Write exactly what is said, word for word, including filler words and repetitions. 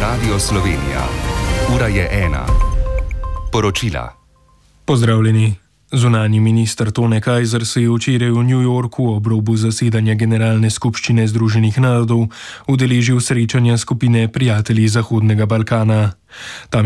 Radio Slovenija. Ura je ena. Poročila. Pozdravljeni. Zunanji minister Tone Kajzer se je včeraj v New Yorku ob robu zasedanja Generalne skupščine Združenih narodov udeležil srečanja skupine Prijatelji Zahodnega Balkana. Tam